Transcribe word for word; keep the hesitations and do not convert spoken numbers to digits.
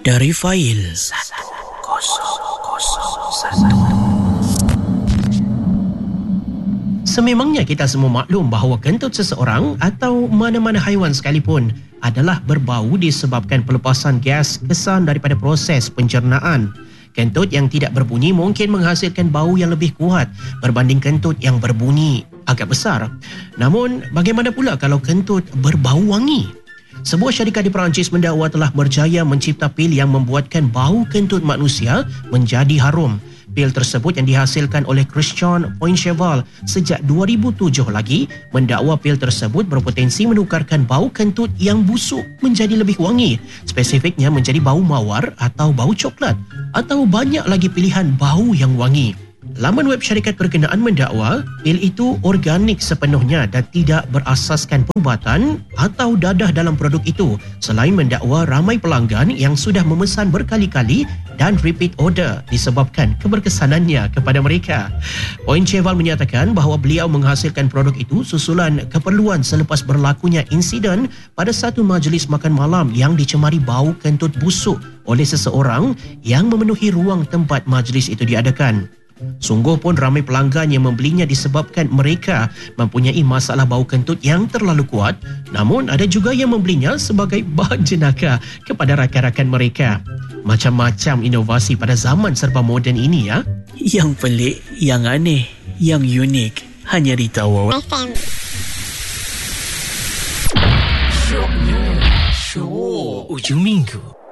dari fail satu kosong kosong satu. Sememangnya kita semua maklum bahawa kentut seseorang atau mana-mana haiwan sekalipun adalah berbau disebabkan pelepasan gas kesan daripada proses pencernaan. Kentut yang tidak berbunyi mungkin menghasilkan bau yang lebih kuat berbanding kentut yang berbunyi agak besar. Namun, bagaimana pula kalau kentut berbau wangi? Sebuah syarikat di Perancis mendakwa telah berjaya mencipta pil yang membuatkan bau kentut manusia menjadi harum. Pil tersebut yang dihasilkan oleh Christian Poincheval sejak dua ribu tujuh lagi mendakwa pil tersebut berpotensi menukarkan bau kentut yang busuk menjadi lebih wangi, spesifiknya menjadi bau mawar atau bau coklat atau banyak lagi pilihan bau yang wangi. Laman web syarikat berkenaan mendakwa pil itu organik sepenuhnya dan tidak berasaskan perubatan atau dadah dalam produk itu, selain mendakwa ramai pelanggan yang sudah memesan berkali-kali dan repeat order disebabkan keberkesanannya kepada mereka. Poincheval menyatakan bahawa beliau menghasilkan produk itu susulan keperluan selepas berlakunya insiden pada satu majlis makan malam yang dicemari bau kentut busuk oleh seseorang yang memenuhi ruang tempat majlis itu diadakan. Sungguh pun ramai pelanggan yang membelinya disebabkan mereka mempunyai masalah bau kentut yang terlalu kuat, namun ada juga yang membelinya sebagai bahan jenaka kepada rakan-rakan mereka. Macam-macam inovasi pada zaman serba moden ini ya. Yang pelik, yang aneh, yang unik hanya di Tawau F M. Show. Ujung minggu